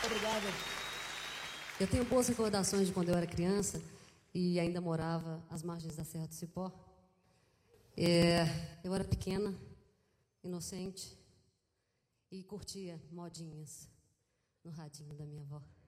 Obrigado. Eu tenho boas recordações de quando eu era criança e ainda morava às margens da Serra do Cipó. Eu era pequena, inocente e curtia modinhas no radinho da minha avó.